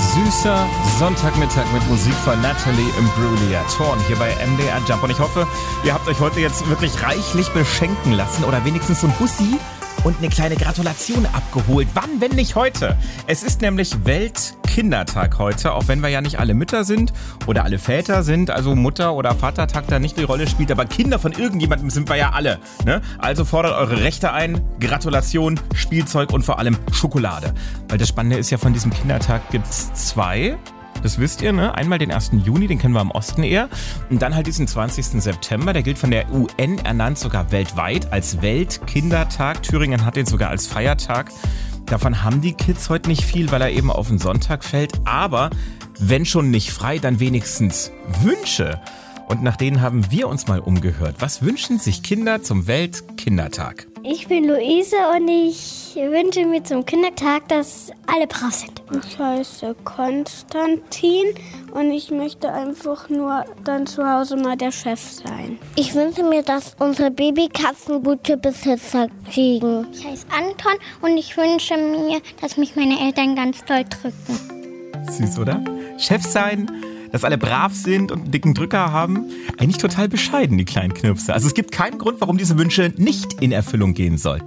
Süßer Sonntagmittag mit Musik von Natalie Imbruglia. Torn hier bei MDR Jump. Und ich hoffe, ihr habt euch heute jetzt wirklich reichlich beschenken lassen oder wenigstens so ein Bussi und eine kleine Gratulation abgeholt. Wann, wenn nicht heute? Es ist nämlich Weltkindertag heute, auch wenn wir ja nicht alle Mütter sind oder alle Väter sind, also Mutter- oder Vatertag da nicht die Rolle spielt, aber Kinder von irgendjemandem sind wir ja alle, ne? Also fordert eure Rechte ein, Gratulation, Spielzeug und vor allem Schokolade. Weil das Spannende ist ja, von diesem Kindertag gibt's zwei. Das wisst ihr, ne? Einmal den 1. Juni, den kennen wir im Osten eher. Und dann halt diesen 20. September, der gilt von der UN ernannt sogar weltweit als Weltkindertag. Thüringen hat den sogar als Feiertag. Davon haben die Kids heute nicht viel, weil er eben auf den Sonntag fällt. Aber wenn schon nicht frei, dann wenigstens Wünsche. Und nach denen haben wir uns mal umgehört. Was wünschen sich Kinder zum Weltkindertag? Ich bin Luise und ich wünsche mir zum Kindertag, dass alle brav sind. Ich heiße Konstantin und ich möchte einfach nur dann zu Hause mal der Chef sein. Ich wünsche mir, dass unsere Babykatzen gute Besitzer kriegen. Ich heiße Anton und ich wünsche mir, dass mich meine Eltern ganz doll drücken. Süß, oder? Chef sein, dass alle brav sind und einen dicken Drücker haben. Eigentlich total bescheiden, die kleinen Knirpse. Also es gibt keinen Grund, warum diese Wünsche nicht in Erfüllung gehen sollten.